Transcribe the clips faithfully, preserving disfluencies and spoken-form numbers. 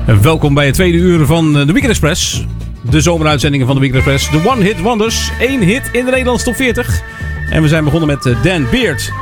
Welkom bij het tweede uur van de Weekend Express. De zomeruitzendingen van de Weekend Express. De One Hit Wonders. Eén hit in de Nederlandse top veertig. En we zijn begonnen met Dan Beard.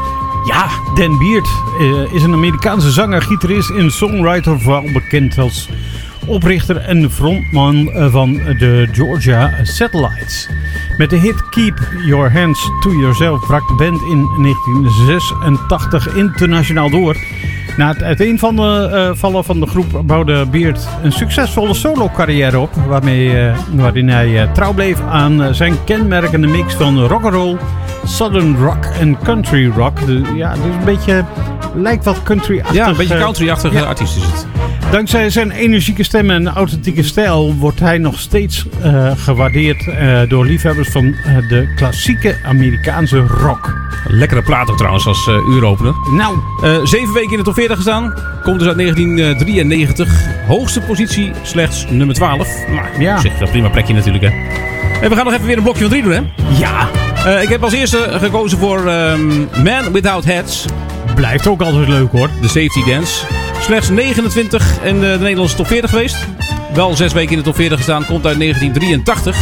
Ja, Dan Beard uh, is een Amerikaanse zanger, gitarist en songwriter, vooral bekend als oprichter en frontman van de Georgia Satellites. Met de hit Keep Your Hands to Yourself brak de band in negentien zesentachtig internationaal door. Na het uiteenvallen uh, van de groep bouwde Beard een succesvolle solo-carrière op, waarmee, uh, waarin hij uh, trouw bleef aan uh, zijn kenmerkende mix van rock'n'roll, southern rock en country rock. De, ja, dus een beetje lijkt wat country-achtig. Ja, een beetje country-achtige ja. artiest is het. Dankzij zijn energieke stem en authentieke stijl wordt hij nog steeds uh, gewaardeerd uh, door liefhebbers van uh, de klassieke Amerikaanse rock. Lekkere plaat ook trouwens als uh, uuropener. Nou, uh, zeven weken in de top veertig gestaan. Komt dus uit negentien drieënnegentig. Hoogste positie slechts nummer twaalf. Maar ja. Op zich een prima plekje natuurlijk, hè. En we gaan nog even weer een blokje van drie doen, hè. Ja. Uh, ik heb als eerste gekozen voor um, Man Without Hats. Blijft ook altijd leuk, hoor. De Safety Dance. Slechts negenentwintig in de, de Nederlandse top veertig geweest. Wel zes weken in de top veertig gestaan. Komt uit negentien drieëntachtig.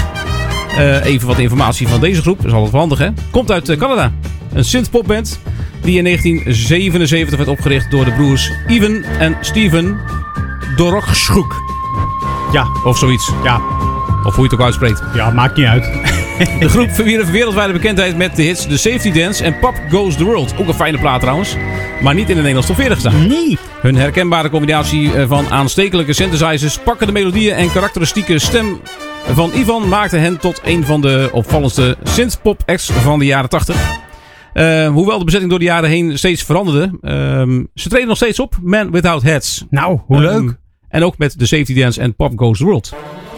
Uh, even wat informatie van deze groep. Dat is altijd wel handig, hè. Komt uit uh, Canada. Een synthpopband die in negentien zevenenzeventig werd opgericht door de broers Ivan en Steven Dorokschuk. Ja. Of zoiets. Ja. Of hoe je het ook uitspreekt. Ja, maakt niet uit. De groep verwierf wereldwijde bekendheid met de hits The Safety Dance en Pop Goes the World. Ook een fijne plaat trouwens. Maar niet in de Nederlandse top veertig staan. Nee. Hun herkenbare combinatie van aanstekelijke synthesizers, pakkende melodieën en karakteristieke stem van Ivan maakte hen tot een van de opvallendste synthpop acts van de jaren tachtig. Uh, hoewel de bezetting door de jaren heen steeds veranderde. Uh, ze treden nog steeds op. Man Without Hats. Nou, hoe leuk. Um, en ook met The Safety Dance en Pop Goes the World.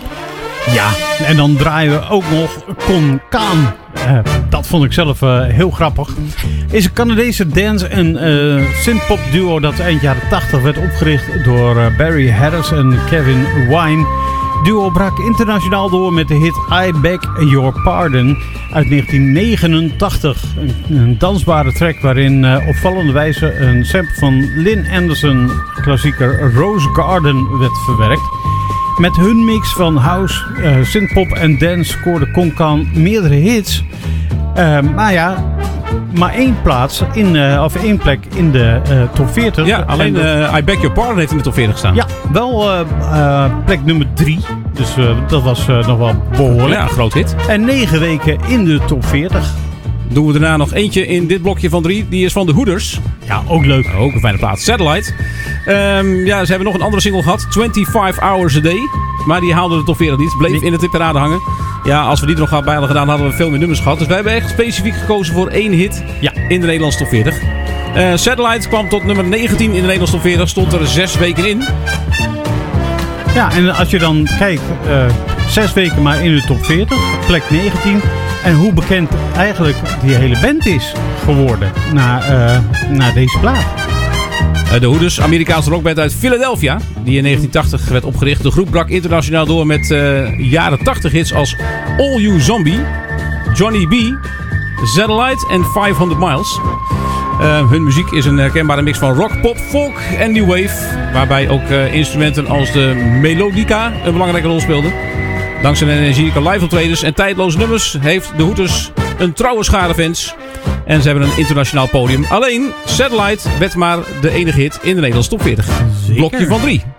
Ja, en dan draaien we ook nog Kon Kaan. Uh, dat vond ik zelf uh, heel grappig. Is een Canadese dance- en uh, synthpop duo dat eind jaren tachtig werd opgericht door uh, Barry Harris en Kevin Wine. Duo brak internationaal door met de hit I Beg Your Pardon uit negentien negenentachtig. Een, een dansbare track waarin uh, opvallende wijze een sample van Lynn Anderson klassieker Rose Garden werd verwerkt. Met hun mix van house, uh, synthpop en dance scoorde Kon Kaan meerdere hits. Uh, maar ja, maar één plaats, in, uh, of één plek in de uh, top veertig. Ja, alleen de, uh, I Beg Your Pardon heeft in de top veertig gestaan. Ja, wel uh, uh, plek nummer drie. Dus uh, dat was uh, nog wel behoorlijk. Ja, een groot hit. En negen weken in de top veertig. Doen we daarna nog eentje in dit blokje van drie. Die is van de Hoeders. Ja, ook leuk. Ook een fijne plaat. Satellite. Um, ja, ze hebben nog een andere single gehad. twenty-five hours a day. Maar die haalde de top veertig niet. Bleef in de tipparade hangen. Ja, als we die er nog bij hadden gedaan, hadden we veel meer nummers gehad. Dus wij hebben echt specifiek gekozen voor één hit ja. in de Nederlandse top veertig. Uh, Satellite kwam tot nummer negentien in de Nederlandse top veertig. Stond er zes weken in. Ja, en als je dan kijkt, uh, zes weken maar in de top veertig, plek negentien. En hoe bekend eigenlijk die hele band is geworden na, uh, na deze plaat. Uh, de Hoeders, Amerikaanse rockband uit Philadelphia, die in negentien tachtig werd opgericht. De groep brak internationaal door met uh, jaren tachtig hits als All You Zombie, Johnny B, Satellite en vijfhonderd miles. Uh, hun muziek is een herkenbare mix van rock, pop, folk en new wave. Waarbij ook uh, instrumenten als de melodica een belangrijke rol speelden. Dankzij de energieke live optredens en tijdloze nummers heeft de Hoeders een trouwe schare fans. En ze hebben een internationaal podium. Alleen Satellite werd maar de enige hit in de Nederlandse top veertig. Zeker. Blokje van drie.